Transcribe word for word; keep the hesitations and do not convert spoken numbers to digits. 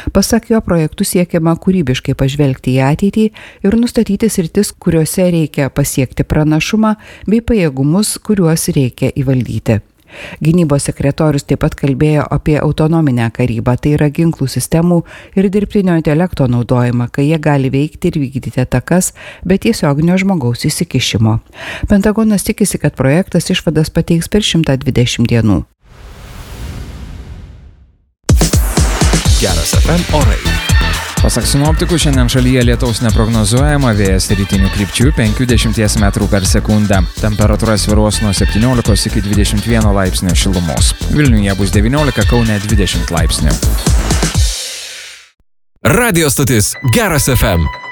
Pasak jo, projektų siekiama kūrybiškai pažvelgti į ateitį ir nustatyti sritis, kuriuose reikia pasiekti pranašumą bei pajėgumus, kuriuos reikia įvaldyti. Gynybos sekretorius taip pat kalbėjo apie autonominę karybą, tai yra ginklų sistemų ir dirbtinio intelekto naudojimą, kai jie gali veikti ir vykdyti atakas, bet tiesioginio žmogaus įsikišimo. Pentagonas tikisi, kad projektas išvadas pateiks per šimtą dvidešimt dienų. Geras F M orai. Pasak sinoptikų, šiandien šalyje lietaus neprognozuojama, vėjas rytinių krypčių penkių dešimties metrų per sekundę. Temperatūra svyruos nuo septyniolikos iki dvidešimt vieno laipsnio šilumos. Vilniuje bus devyniolika, Kaune dvidešimt laipsnių. Radio stotis Geras F M.